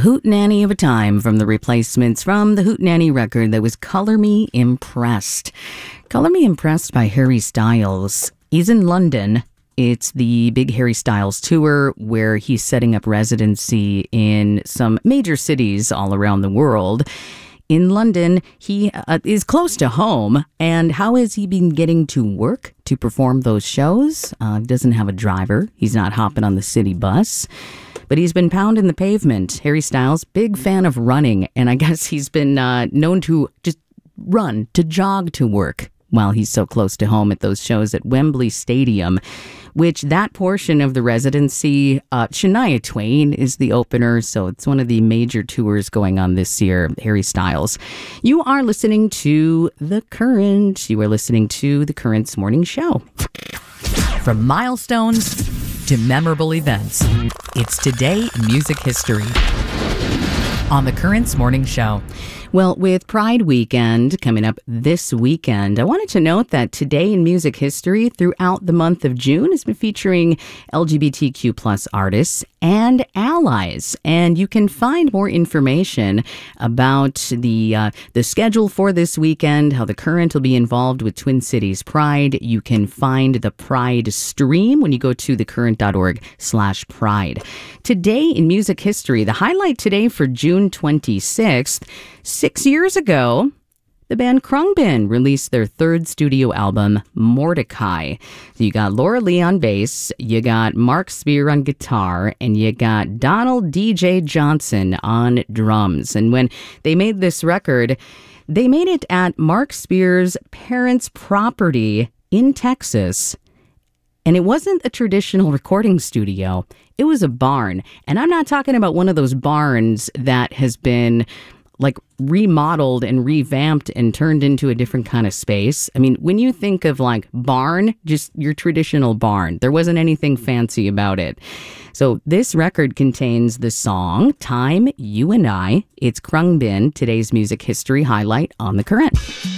hootenanny of a time from the Replacements, from the hootenanny record that was Color Me Impressed. Color Me Impressed by Harry Styles. He's in London. It's the big Harry Styles tour where he's setting up residency in some major cities all around the world. In London, he is close to home. And how has he been getting to work to perform those shows? He doesn't have a driver. He's not hopping on the city bus. But he's been pounding the pavement. Harry Styles, big fan of running. And I guess he's been known to just run, to jog to work while he's so close to home at those shows at Wembley Stadium, which that portion of the residency, Shania Twain is the opener, so it's one of the major tours going on this year, Harry Styles. You are listening to The Current. You are listening to The Current's morning show. From milestones to memorable events, it's Today in Music History on The Current's morning show. Well, with Pride Weekend coming up this weekend, I wanted to note that Today in Music History throughout the month of June has been featuring LGBTQ plus artists and allies. And you can find more information about the schedule for this weekend, how The Current will be involved with Twin Cities Pride. You can find the Pride stream when you go to thecurrent.org/pride. Today in Music History, the highlight today for June 26th, 6 years ago, the band Khruangbin released their third studio album, Mordecai. So you got Laura Lee on bass, you got Mark Spear on guitar, and you got Donald DJ Johnson on drums. And when they made this record, they made it at Mark Spear's parents' property in Texas. And it wasn't a traditional recording studio. It was a barn. And I'm not talking about one of those barns that has been like remodeled and revamped and turned into a different kind of space. I mean, when you think of like barn, just your traditional barn, there wasn't anything fancy about it. So this record contains the song Time, You and I. It's Khruangbin, today's music history highlight on The Current.